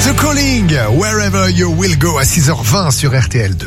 The Calling, Wherever You Will Go à 6h20 sur RTL2.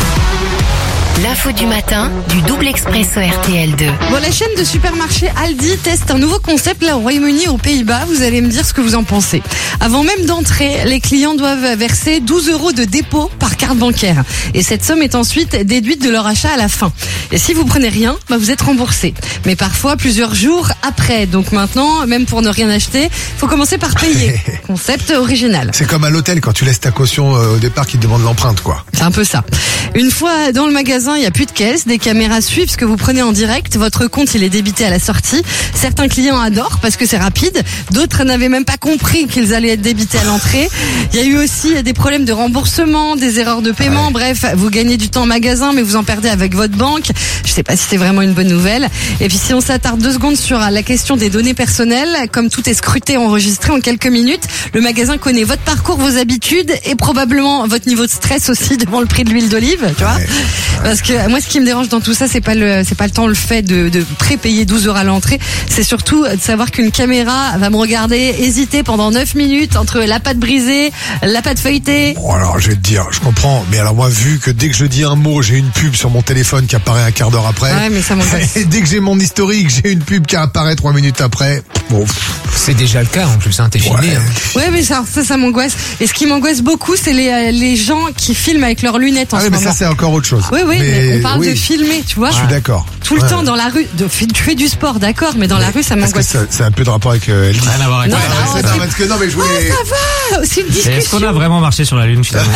L'info du matin du double expresso RTL2. Bon, la chaîne de supermarchés Aldi teste un nouveau concept là au Royaume-Uni et aux Pays-Bas. Vous allez me dire ce que vous en pensez. Avant même d'entrer, les clients doivent verser 12 € de dépôt par carte bancaire. Et cette somme est ensuite déduite de leur achat à la fin. Et si vous prenez rien, vous êtes remboursé. Mais parfois plusieurs jours après. Donc maintenant, même pour ne rien acheter, faut commencer par payer. Concept original. C'est comme à l'hôtel quand tu laisses ta caution au départ qui te demande l'empreinte, quoi. C'est un peu ça. Une fois dans le magasin, il n'y a plus de caisse, des caméras suivent ce que vous prenez en direct, votre compte il est débité à la sortie. Certains clients adorent parce que c'est rapide, d'autres n'avaient même pas compris qu'ils allaient être débités à l'entrée. Il y a eu aussi des problèmes de remboursement, des erreurs de paiement, bref, vous gagnez du temps en magasin mais vous en perdez avec votre banque. Je sais pas si c'est vraiment une bonne nouvelle. Et puis si on s'attarde 2 secondes sur la question des données personnelles, comme tout est scruté, enregistré en quelques minutes, le magasin connaît votre parcours, vos habitudes et probablement votre niveau de stress aussi devant le prix de l'huile d'olive, tu vois. Parce que moi, ce qui me dérange dans tout ça, c'est pas le temps, le fait de prépayer 12 € à l'entrée. C'est surtout de savoir qu'une caméra va me regarder hésiter pendant 9 minutes entre la pâte brisée, la pâte feuilletée. Bon, alors, je vais te dire, je comprends. Mais alors, moi, vu que dès que je dis un mot, j'ai une pub sur mon téléphone qui apparaît un quart d'heure après. Ouais, mais ça m'angoisse. Et dès que j'ai mon historique, j'ai une pub qui apparaît 3 minutes après. Bon. C'est déjà le cas en plus, t'es filmé. Ouais. Ouais, mais ça m'angoisse. Et ce qui m'angoisse beaucoup, c'est les gens qui filment avec leurs lunettes en Ah ce oui, mais moment. ça, c'est encore autre chose. Oui, mais on parle de filmer, tu vois. Je suis d'accord. Tout le temps dans la rue. Tu fais du sport, d'accord, mais dans la rue, ça m'angoisse. Est-ce que c'est un peu de rapport avec Ellie? Rien à voir avec Non, ça. non, Parce que non, mais je voulais... ça va, c'est une Et est-ce qu'on discussion. a vraiment marché sur la Lune finalement?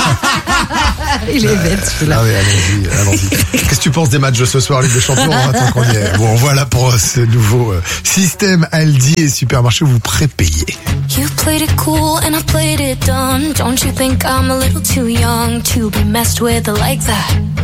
Il est bête, celui-là. Ah oui, allons-y. Qu'est-ce que tu penses des matchs de ce soir, Ligue des Champions, tant qu'on y est? Bon, voilà pour ce nouveau système Aldi et supermarché où vous prépayez. You played it cool and I played it dumb. Don't you think I'm a little too young to be messed with like that?